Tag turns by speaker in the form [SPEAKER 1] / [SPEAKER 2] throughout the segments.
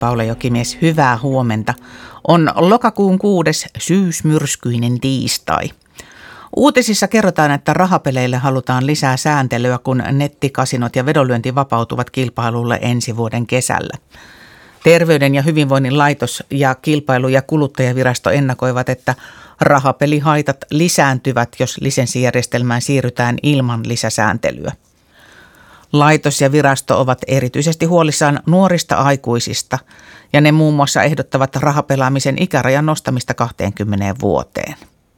[SPEAKER 1] Paula Jokimies, hyvää huomenta. On lokakuun 6. syysmyrskyinen tiistai. Uutisissa kerrotaan, että rahapeleille halutaan lisää sääntelyä, kun nettikasinot ja vedonlyönti vapautuvat kilpailulle ensi vuoden kesällä. Terveyden ja hyvinvoinnin laitos ja Kilpailu- ja kuluttajavirasto ennakoivat, että rahapelihaitat lisääntyvät, jos lisenssijärjestelmään siirrytään ilman lisäsääntelyä. Laitos ja virasto ovat erityisesti huolissaan nuorista aikuisista ja ne muun muassa ehdottavat rahapelaamisen ikärajan nostamista 20 vuoteen.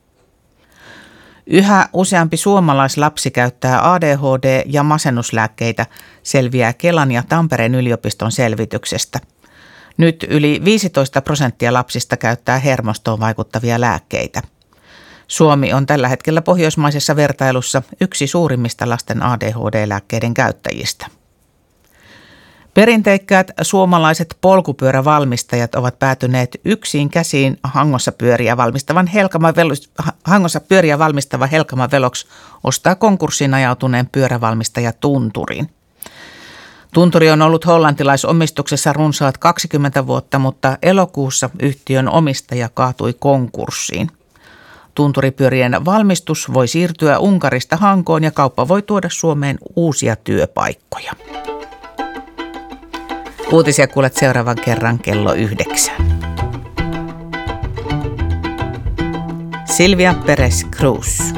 [SPEAKER 1] Yhä useampi suomalaislapsi käyttää ADHD- ja masennuslääkkeitä, selviää Kelan ja Tampereen yliopiston selvityksestä. Nyt yli 15% lapsista käyttää hermostoon vaikuttavia lääkkeitä. Suomi on tällä hetkellä pohjoismaisessa vertailussa yksi suurimmista lasten ADHD-lääkkeiden käyttäjistä. Perinteikkäät suomalaiset polkupyörävalmistajat ovat päätyneet yksin käsiin Hangossa pyöriä valmistava Helkama Velox ostaa konkurssiin ajautuneen pyörävalmistaja Tunturin. Tunturi on ollut hollantilaisomistuksessa runsaat 20 vuotta, mutta elokuussa yhtiön omistaja kaatui konkurssiin. Tunturipyörien valmistus voi siirtyä Unkarista Hankoon ja kauppa voi tuoda Suomeen uusia työpaikkoja. Uutisia kuulet seuraavan kerran kello 9. Silvia Perez Cruz.